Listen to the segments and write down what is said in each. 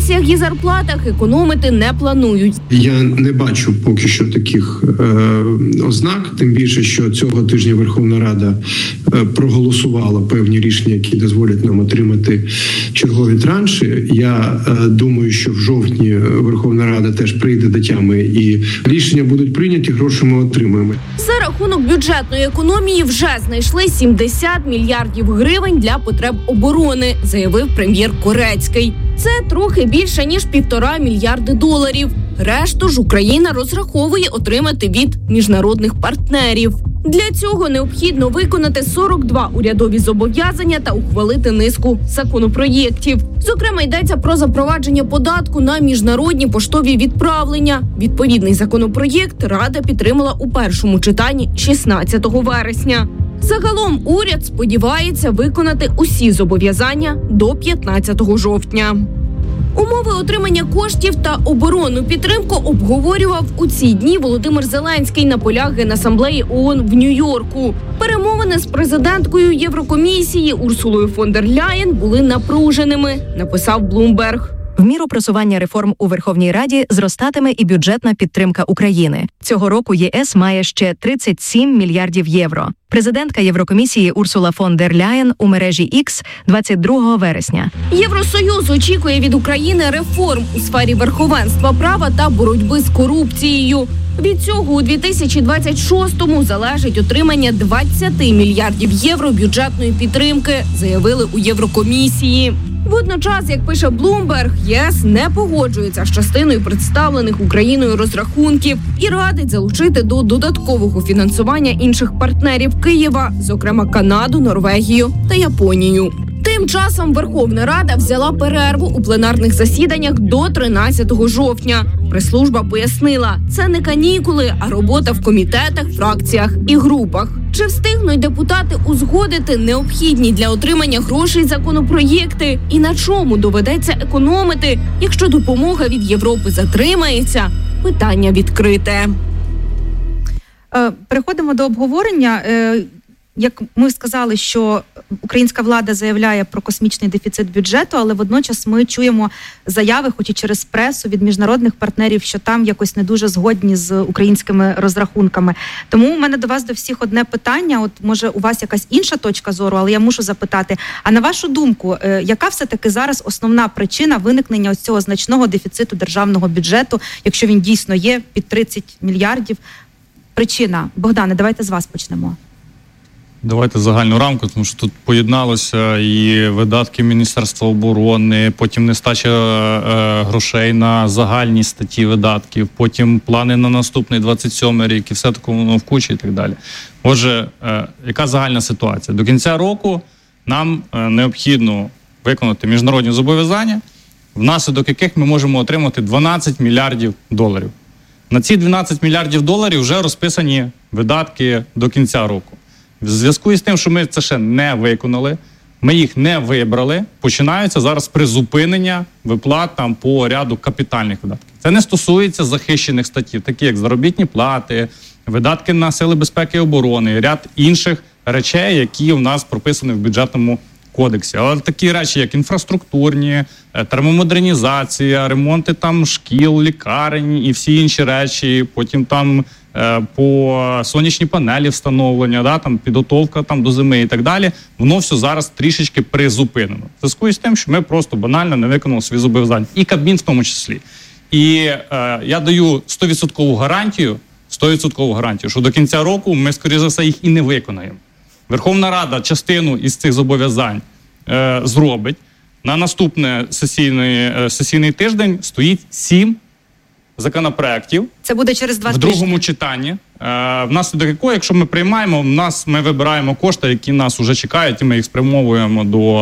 пенсіях і зарплатах економити не планують. Я не бачу поки що таких ознак, тим більше, що цього тижня Верховна Рада проголосувала певні рішення, які дозволять нам отримати чергові транші. Я думаю, що в жовтні Верховна Рада теж прийде до тями і рішення будуть прийняті, гроші ми отримаємо. За рахунок бюджетної економії вже знайшли 70 мільярдів гривень для потреб оборони, заявив прем'єр Корецький. Це трохи більше, ніж 1,5 мільярди доларів. Решту ж Україна розраховує отримати від міжнародних партнерів. Для цього необхідно виконати 42 урядові зобов'язання та ухвалити низку законопроєктів. Зокрема, йдеться про запровадження податку на міжнародні поштові відправлення. Відповідний законопроєкт Рада підтримала у першому читанні 16 вересня. Загалом уряд сподівається виконати усі зобов'язання до 15 жовтня. Умови отримання коштів та оборонну підтримку обговорював у ці дні Володимир Зеленський на полях Генасамблеї ООН в Нью-Йорку. Перемовини з президенткою Єврокомісії Урсулою фон дер Ляєн були напруженими, написав Bloomberg. В міру просування реформ у Верховній Раді зростатиме і бюджетна підтримка України. Цього року ЄС має ще 37 мільярдів євро. Президентка Єврокомісії Урсула фон дер Ляєн у мережі X 22 вересня. Євросоюз очікує від України реформ у сфері верховенства права та боротьби з корупцією. Від цього у 2026-му залежить отримання 20 мільярдів євро бюджетної підтримки, заявили у Єврокомісії. Водночас, як пише Bloomberg, ЄС не погоджується з частиною представлених Україною розрахунків і радить залучити до додаткового фінансування інших партнерів Києва, зокрема Канаду, Норвегію та Японію. Тим часом Верховна Рада взяла перерву у пленарних засіданнях до 13 жовтня. Прес-служба пояснила, це не канікули, а робота в комітетах, фракціях і групах. Чи встигнуть депутати узгодити необхідні для отримання грошей законопроєкти? І на чому доведеться економити, якщо допомога від Європи затримається? Питання відкрите. Переходимо до обговорення. Як ми сказали, що українська влада заявляє про космічний дефіцит бюджету, але водночас ми чуємо заяви, хоч і через пресу, від міжнародних партнерів, що там якось не дуже згодні з українськими розрахунками. Тому у мене до вас до всіх одне питання, от може у вас якась інша точка зору, але я мушу запитати, а на вашу думку, яка все-таки зараз основна причина виникнення ось цього значного дефіциту державного бюджету, якщо він дійсно є під 30 мільярдів? Причина. Богдане, давайте з вас почнемо. Давайте загальну рамку, тому що тут поєдналося і видатки Міністерства оборони, потім нестача грошей на загальні статті видатків, потім плани на наступний 27-й рік і все таке воно в кучі і так далі. Отже, яка загальна ситуація? До кінця року нам необхідно виконати міжнародні зобов'язання, внаслідок яких ми можемо отримати 12 мільярдів доларів. На ці 12 мільярдів доларів вже розписані видатки до кінця року. В зв'язку із тим, що ми це ще не виконали, ми їх не вибрали, починаються зараз призупинення виплат там по ряду капітальних видатків. Це не стосується захищених статей, такі як заробітні плати, видатки на сили безпеки і оборони, ряд інших речей, які у нас прописані в бюджетному кодексі. Але такі речі, як інфраструктурні, термомодернізація, ремонти там шкіл, лікарень і всі інші речі, потім там по сонячні панелі встановлення, да, там підготовка там до зими і так далі, воно все зараз трішечки призупинено. В зв'язку з тим, що ми просто банально не виконали свої зобов'язання. І Кабмін в тому числі. І я даю 100% гарантію, що до кінця року ми, скоріше за все, їх і не виконаємо. Верховна Рада частину із цих зобов'язань зробить. На наступний сесійний тиждень стоїть 7 законопроєктів. Це буде через 2 тижні. В другому читанні. Внаслідок якого, якщо ми приймаємо, ми вибираємо кошти, які нас вже чекають, і ми їх спрямовуємо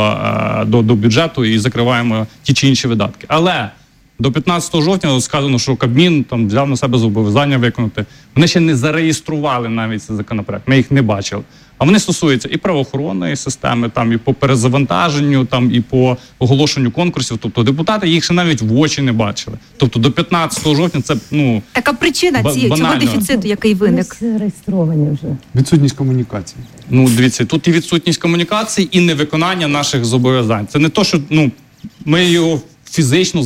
до бюджету і закриваємо ті чи інші видатки. Але до 15 жовтня сказано, що Кабмін там взяв на себе зобов'язання виконати. Вони ще не зареєстрували навіть цей законопроект. Ми їх не бачили. А вони стосуються і правоохоронної системи, там, і по перезавантаженню, там, і по оголошенню конкурсів. Тобто депутати їх ще навіть в очі не бачили. Тобто до 15 жовтня це, така причина цього дефіциту, який виник? Зареєстровані вже. Відсутність комунікації. Дивіться, тут і відсутність комунікації, і невиконання наших зобов'язань. Це не то, що ми його фізично